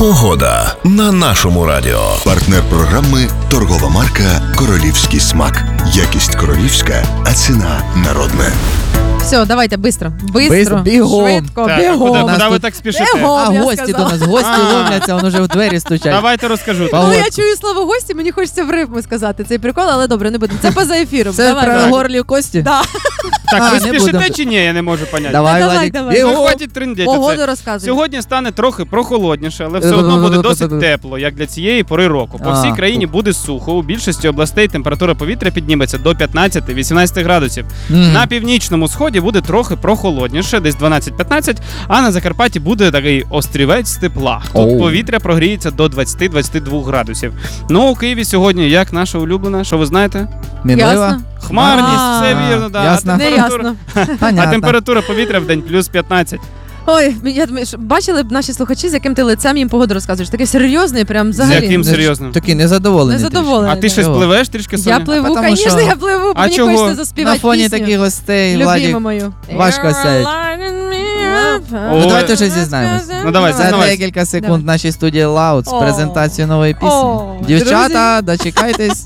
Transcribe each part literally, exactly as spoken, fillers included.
Погода на нашому радіо. Партнер програми – торгова марка «Королівський смак». Якість королівська, а ціна народна. Все, давайте, быстро. Быстро, Бистро, бігом. швидко, Так, бігом. куди, У нас куди ви тут- так спішите? Бігом. А я гості сказала. до нас, гості А. ловляться, вони вже в двері стучать. Давайте розкажу. Па- Коли я Погодку. чую слово гості, мені хочеться в рифму сказати цей прикол, але добре, не будемо. Це поза ефіром. Це Давай. про Так. горлі кості? Да. Так, А, ви не спішите будемо. чи ні? Я не можу поняти. Давай, Давай, Владик, давай. Ну, бігом. хватить трындєти. Погоду Це- розказуй. Сьогодні стане трохи прохолодніше, але все одно буде досить тепло, як для цієї пори року. По всій А. країні буде сухо. У більшості областей температура повітря підніметься до п'ятнадцять-вісімнадцять градусів. Мгм. На північному сході буде трохи прохолодніше, десь дванадцять-п'ятнадцять, а на Закарпатті буде такий острівець тепла. Тут Оу. повітря прогріється до двадцять-двадцять два градусів. Ну, у Києві сьогодні, як наша улюблена, що ви знаєте? Мінлива? Ясно? Хмарність, А. все вірно, да. Ясно. А Не температура, ясно. а Понятно. температура повітря в день плюс п'ятнадцять. Ой, я думаю, що бачили б наші слухачі, з яким ти лицем їм погоду розказуєш. Такий серйозний, прям З взагалі. яким серйозним? Такий незадоволений. Незадоволений. А ти щось Чого? пливеш трішки, Соня? Я пливу, А потому звісно, що- я пливу, А мені чого? хочеться На заспівати фоні пісню. таких гостей, Любиму Владик, мою. важко сядь. О, Ну давайте щось зізнаємось. Ну давай, За зізнавайся. декілька секунд Давай. в нашій студії Лаут з О. презентацією нової пісні. О, Дівчата, дочекайтесь.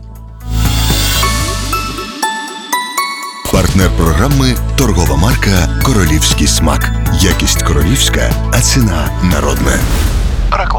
Партнер програми – торгова марка «Королівський смак». Якість королівська, а ціна народна. Реклама.